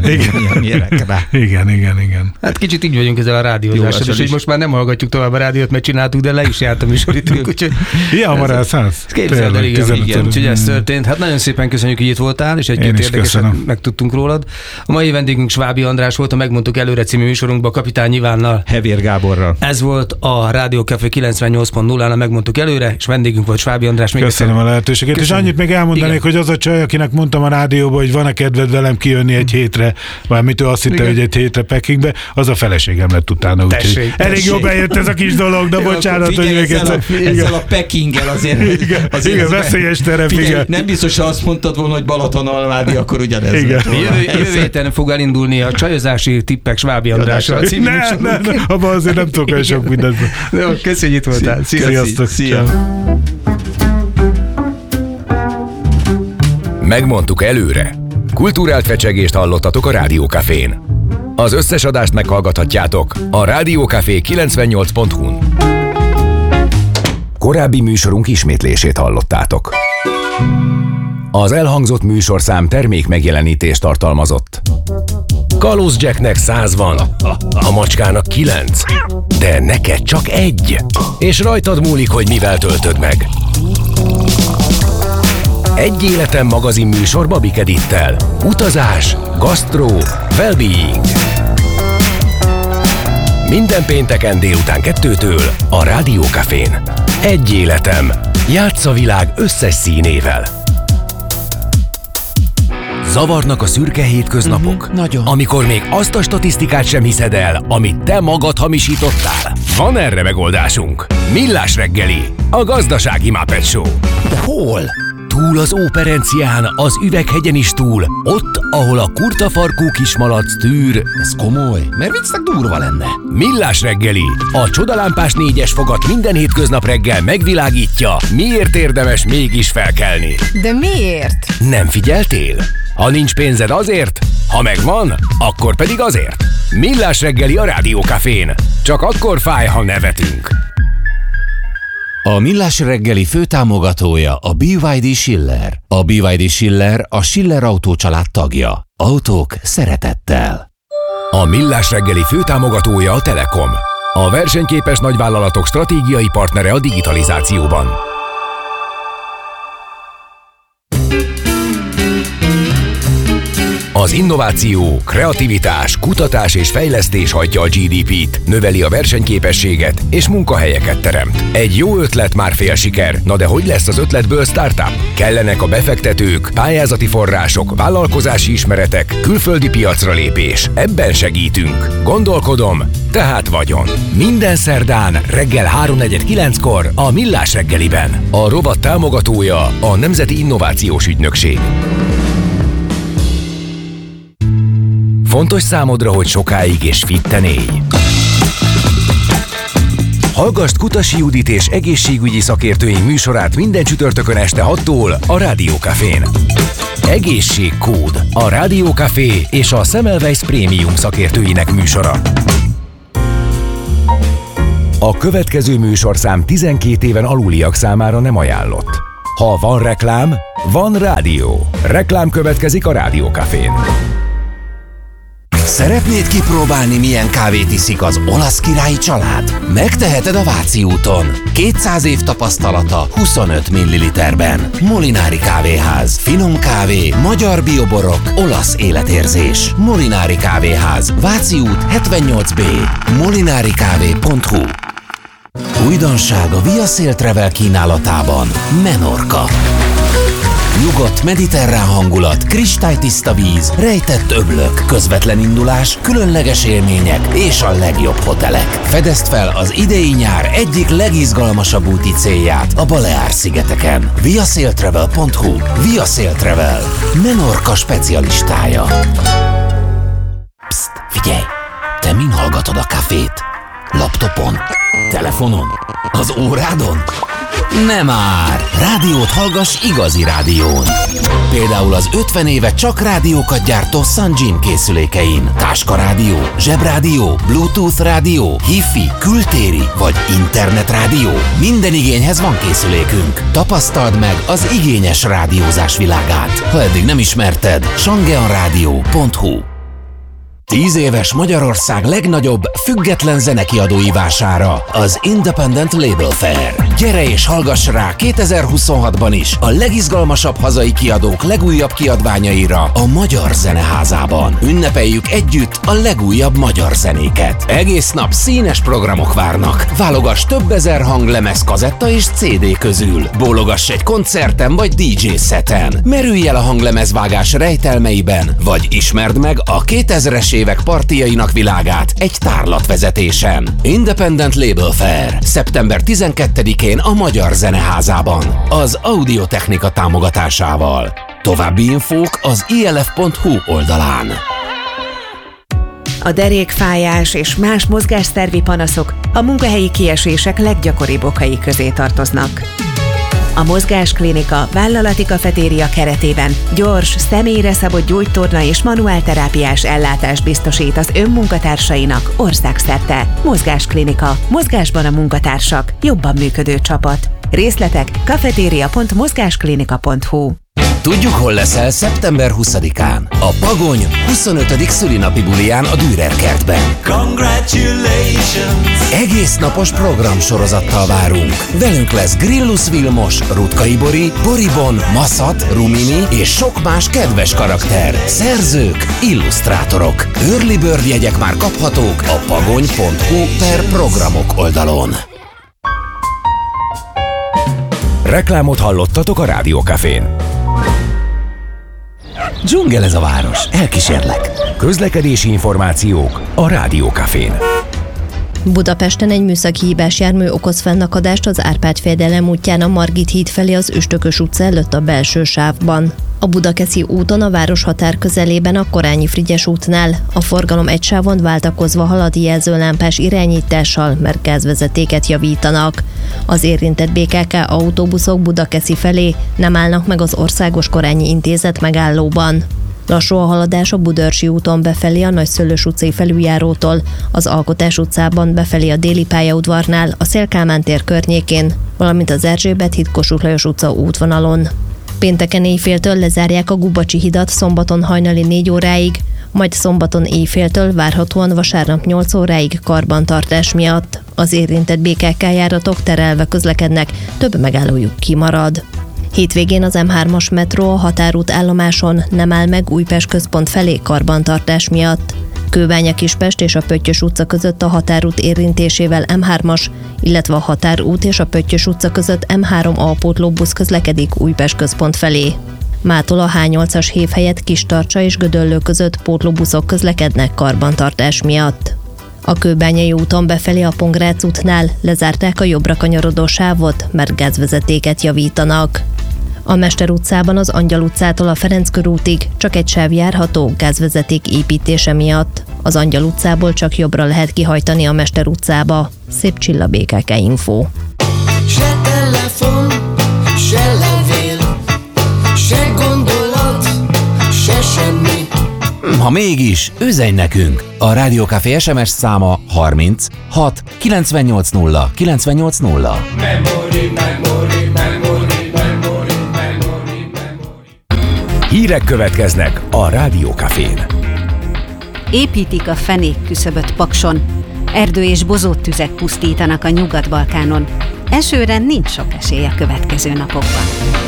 Speaker 1: Igen.
Speaker 2: Hát kicsit így vagyunk ezzel a rádiózással, és hogy most már nem hallgatjuk tovább a rádiót, mert csináltuk, de le is járt a műsorítunk, úgyhogy...
Speaker 1: Ilyen hamar elszállsz?
Speaker 2: Képzeld el, igen, úgyhogy ez történt. Hát nagyon szépen köszönjük, hogy itt voltál, és egy-két érdekeset megtudtunk rólad. A mai vendégünk Svábi András volt, a Megmondtuk Előre című műsorunkban Kapitány Ivánnal.
Speaker 3: Hevér Gáborral.
Speaker 2: Ez volt a Rádió Café 98.0-án a Megmondtuk Előre, és vendégünk volt Svábi András.
Speaker 1: Köszönöm a lehetőséget, és annyit még elmondanék, hogy az a csaj, akinek mondtam a rádióban, hogy van-e kedved velem kijönni egy hétre, valamit ő azt hitte, hogy egy hétre Pekingbe, az a feleségem lett utána. Úgyhogy elég jól bejött ez a kis dolog, de bocsánat, hogy még egyszer.
Speaker 3: Ezzel a Pekinggel azért.
Speaker 1: Igen, veszélyes terep, igen.
Speaker 3: Nem biztos, ha azt mondtad volna, hogy Balatonalmádi, akkor ugyanez.
Speaker 2: Jövő héten fog elindulni a csajozási tippek Svábi Andrással.
Speaker 1: Nem, abban azért nem tudok olyan sok mindent.
Speaker 2: Köszönjük, hogy itt voltál.
Speaker 1: Sziasztok.
Speaker 4: Megmondtuk előre. Kulturált fecsegést hallottatok a Rádió Cafén. Az összes adást meghallgathatjátok a rádiócafé 98.hu-n. Korábbi műsorunk ismétlését hallottátok. Az elhangzott műsorszám termék megjelenítést tartalmazott. Kalóz Jacknek 100 van, a macskának 9, de neked csak 1. És rajtad múlik, hogy mivel töltöd meg. Egy életem magazin műsor Babik Edittel. Utazás, gasztró, well-being. Minden pénteken délután 2-től a Rádió Cafén. Egy életem. Játsz a világ összes színével. Zavarnak a szürke hétköznapok?
Speaker 2: Nagyon.
Speaker 4: Amikor még azt a statisztikát sem hiszed el, amit te magad hamisítottál? Van erre megoldásunk. Millás reggeli, a gazdasági Muppet Show.
Speaker 2: De hol?
Speaker 4: Túl az Óperencián, az Üveghegyen is túl, ott, ahol a kurtafarkú kismalac tűr.
Speaker 2: Ez komoly, mert viccnek durva lenne.
Speaker 4: Millás reggeli, a csodalámpás 4-es fogat minden hétköznap reggel megvilágítja, miért érdemes mégis felkelni.
Speaker 8: De miért?
Speaker 4: Nem figyeltél? Ha nincs pénzed azért, ha megvan, akkor pedig azért. Millás reggeli a Rádió Cafén. Csak akkor fáj, ha nevetünk.
Speaker 5: A Millás reggeli főtámogatója a BYD Schiller. A BYD Schiller a Schiller Autó család tagja. Autók szeretettel.
Speaker 4: A Millás reggeli főtámogatója a Telekom. A versenyképes nagyvállalatok stratégiai partnere a digitalizációban. Az innováció, kreativitás, kutatás és fejlesztés hajtja a GDP-t, növeli a versenyképességet és munkahelyeket teremt. Egy jó ötlet már fél siker, na de hogy lesz az ötletből startup? Kellenek a befektetők, pályázati források, vállalkozási ismeretek, külföldi piacra lépés. Ebben segítünk. Gondolkodom, tehát vagyon. Minden szerdán reggel 3:49-kor a Millás reggeliben. A rovat támogatója a Nemzeti Innovációs Ügynökség. Fontos számodra, hogy sokáig és fitten élj. Hallgasd Kutasi Judit és egészségügyi szakértőink műsorát minden csütörtökön este 6-tól a Rádió Cafén. Egészségkód, a Rádió Café és a Semmelweis Prémium szakértőinek műsora. A következő műsorszám 12 éven aluliak számára nem ajánlott. Ha van reklám, van rádió. Reklám következik a Rádió Cafén.
Speaker 8: Szeretnéd kipróbálni, milyen kávét iszik az olasz királyi család? Megteheted a Váci úton. 200 év tapasztalata 25 ml-ben. Molinári kávéház. Finom kávé, magyar bioborok, olasz életérzés. Molinári kávéház. Váci út 78B. molinarikávé.hu. Újdonság a Via Sail Travel kínálatában. Menorca. Nyugodt, mediterrán hangulat, kristálytiszta víz, rejtett öblök, közvetlen indulás, különleges élmények és a legjobb hotelek. Fedezd fel az idei nyár egyik legizgalmasabb úti célját a Baleár-szigeteken. viasailtravel.hu. Via Sail Travel. Menorca specialistája. Psst, figyelj! Te min hallgatod a kafét? Laptopon? Telefonon? Az órádon? Nem már! Rádiót hallgass igazi rádión. Például az 50 éve csak rádiókat gyártó Sunjin készülékein. Táskarádió, zsebrádió, Bluetooth rádió, Hi-Fi, kültéri vagy internetrádió. Minden igényhez van készülékünk. Tapasztald meg az igényes rádiózás világát. Ha eddig nem ismerted, shangeonradio.hu. 10 éves Magyarország legnagyobb független zenekiadói vására, az Independent Label Fair. Gyere és hallgass rá 2026-ban is a legizgalmasabb hazai kiadók legújabb kiadványaira a Magyar Zeneházában. Ünnepeljük együtt a legújabb magyar zenéket. Egész nap színes programok várnak. Válogass több ezer hanglemez, kazetta és CD közül. Bólogass egy koncerten vagy DJ szeten. Merülj el a hanglemezvágás rejtelmeiben, vagy ismerd meg a 2000-es évek partijainak világát egy tárlatvezetésen. Independent Label Fair. Szeptember 12-én a Magyar Zeneházában. Az Audiotechnika támogatásával. További infók az ilf.hu oldalán.
Speaker 9: A derékfájás és más mozgásszervi panaszok a munkahelyi kiesések leggyakoribb okai közé tartoznak. A Mozgásklinika vállalati kafetéria keretében gyors, személyre szabott gyógytorna és manuálterápiás ellátást biztosít az önmunkatársainak országszerte. Mozgásklinika. Mozgásban a munkatársak. Jobban működő csapat. Részletek kafetéria.mozgásklinika.hu.
Speaker 8: Tudjuk, hol leszel szeptember 20-án. A Pagony 25. szülinapi buliján a Dürer kertben. Congratulations! Egész napos programsorozattal várunk. Velünk lesz Grillus Vilmos, Rutkai Bori, Boribon, Maszat, Rumini és sok más kedves karakter. Szerzők, illusztrátorok. Early Bird jegyek már kaphatók a pagony.hu/programok oldalon.
Speaker 4: Reklámot hallottatok a Rádió Cafén.
Speaker 8: Dzsungel ez a város, elkísérlek.
Speaker 4: Közlekedési információk a Rádió Cafén.
Speaker 10: Budapesten egy műszaki hibás jármű okoz fennakadást az Árpád-fejedelem útján a Margit híd felé az Üstökös utca előtt a belső sávban. A Budakeszi úton a városhatár közelében a Korányi Frigyes útnál a forgalom egy sávon váltakozva halad jelzőlámpás irányítással, mert gázvezetéket javítanak. Az érintett BKK autóbuszok Budakeszi felé nem állnak meg az Országos Korányi Intézet megállóban. Lassú a haladás a Budörsi úton befelé a Nagyszőlős utcai felüljárótól, az Alkotás utcában befelé a Déli pályaudvarnál, a Széll-Kálmán tér környékén, valamint az Erzsébet híd Kossuth Lajos utca útvonalon. Pénteken éjféltől lezárják a Gubacsi hidat szombaton hajnali 4 óráig, majd szombaton éjféltől várhatóan vasárnap 8 óráig karbantartás miatt. Az érintett BKK járatok terelve közlekednek, több megállójuk kimarad. Hétvégén az M3-as metró a Határút állomáson nem áll meg Újpest központ felé karbantartás miatt. Kőbánya-Kispest és a Pöttyös utca között a Határút érintésével M3-as, illetve a Határút és a Pöttyös utca között M3 alpótlóbusz közlekedik Újpest központ felé. Mától a H8-as hév helyett Kistarcsa és Gödöllő között pótlóbuszok közlekednek karbantartás miatt. A Kőbányai úton befelé a Pongrác útnál lezárták a jobbra kanyarodó sávot, mert gázvezetéket javítanak. A Mester utcában az Angyal utcától a Ferenc körútig csak egy sáv járható gázvezeték építése miatt. Az Angyal utcából csak jobbra lehet kihajtani a Mester utcába. Szép Csilla, BKK Info.
Speaker 11: Se telefon, se levél, se gondolat, se semmi.
Speaker 8: Ha mégis, üzenj nekünk! A Rádiókafé SMS száma 30 6 980 980.
Speaker 4: Hírek következnek a Rádiókafén.
Speaker 12: Építik a fenékküszöböt Pakson. Erdő- és bozóttüzek pusztítanak a Nyugat-Balkánon. Esőre nincs sok esély a következő napokban.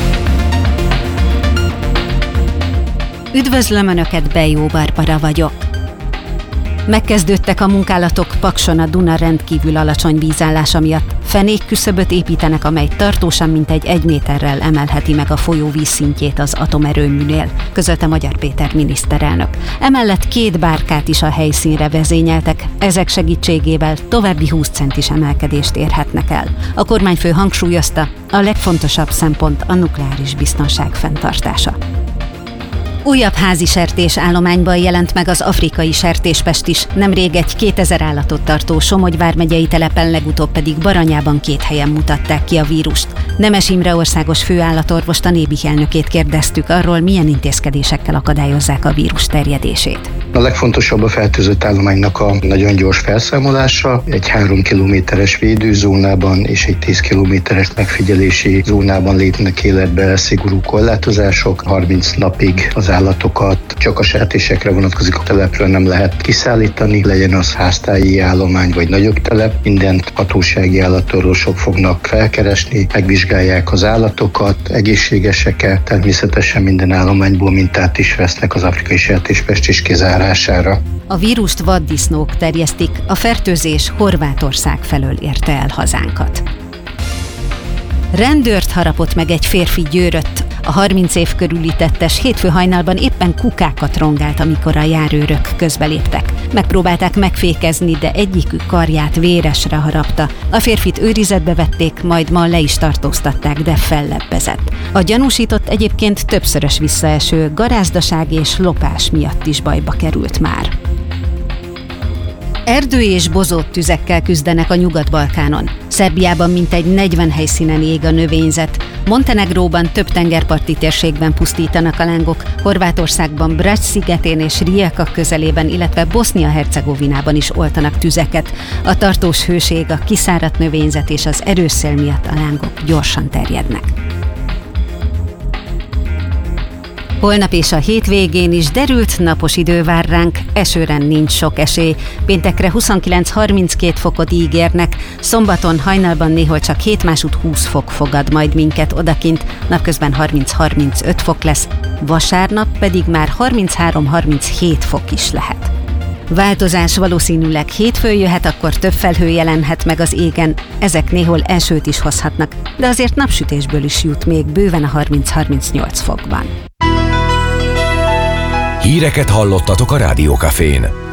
Speaker 12: Üdvözlöm Önöket, Bejó Barbara vagyok. Megkezdődtek a munkálatok Pakson a Duna rendkívül alacsony vízállása miatt. Fenékküszöböt építenek, amely tartósan mintegy 1 méterrel emelheti meg a folyó vízszintjét az atomerőműnél, közölte Magyar Péter miniszterelnök. Emellett 2 bárkát is a helyszínre vezényeltek, ezek segítségével további 20 centis emelkedést érhetnek el. A kormányfő hangsúlyozta, a legfontosabb szempont a nukleáris biztonság fenntartása. Újabb házi sertésállományban jelent meg az afrikai sertéspest is. Nemrég egy 2000 állatot tartó Somogy vármegyei telepen, legutóbb pedig Baranyában 2 helyen mutatták ki a vírust. Nemes Imre országos főállatorvost, a Nébih elnökét kérdeztük arról, milyen intézkedésekkel akadályozzák a vírus terjedését.
Speaker 13: A legfontosabb a fertőzött állománynak a nagyon gyors felszámolása, egy 3 kilométeres védőzónában és egy 10 kilométeres megfigyelési zónában lépnek életbe szigorú korlátozások. 30 napig az állatokat csak a sertésekre vonatkozik, a telepről nem lehet kiszállítani, legyen az háztáji állomány vagy nagyobb telep. Mindent hatósági állatorvosok fognak felkeresni, megvizsgálják az állatokat, egészségesek-e, természetesen minden állományból mintát is vesznek az afrikai sertéspest is kizárására.
Speaker 12: A vírust vaddisznók terjesztik, a fertőzés Horvátország felől érte el hazánkat. Rendőrt harapott meg egy férfi Győrött. A 30 év körüli tettes hétfő hajnalban éppen kukákat rongált, amikor a járőrök közbeléptek. Megpróbálták megfékezni, de egyikük karját véresre harapta. A férfit őrizetbe vették, majd ma le is tartóztatták, de fellebbezett. A gyanúsított egyébként többszörös visszaeső garázdaság és lopás miatt is bajba került már. Erdő- és bozóttüzekkel küzdenek a Nyugat-Balkánon. Szerbiában mintegy 40 helyszínen ég a növényzet. Montenegróban több tengerparti térségben pusztítanak a lángok, Horvátországban Brač szigetén és Rijeka közelében, illetve Bosznia-Hercegovinában is oltanak tüzeket. A tartós hőség, a kiszáradt növényzet és az erős szél miatt a lángok gyorsan terjednek. Holnap és a hétvégén is derült napos idő vár ránk, esőre nincs sok esély. Péntekre 29-32 fokot ígérnek, szombaton hajnalban néhol csak 7 másút 20 fok fogad majd minket odakint, napközben 30-35 fok lesz, vasárnap pedig már 33-37 fok is lehet. Változás valószínűleg hétfőn jöhet, akkor több felhő jelenhet meg az égen, ezek néhol esőt is hozhatnak, de azért napsütésből is jut még bőven a 30-38 fokban.
Speaker 4: Híreket hallottatok a Rádiókafén.